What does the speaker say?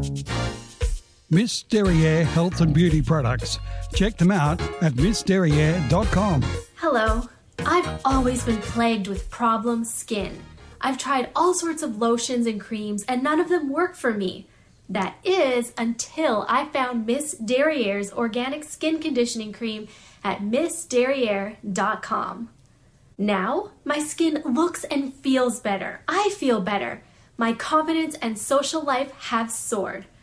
Miss Derriere Health and Beauty Products. Check them out at missderriere.com. Hello. I've always been plagued with problem skin. I've tried all sorts of lotions and creams and none of them work for me. That is until I found Miss Derriere's organic skin conditioning cream at missderriere.com. Now, my skin looks and feels better. I feel better. My confidence and social life have soared.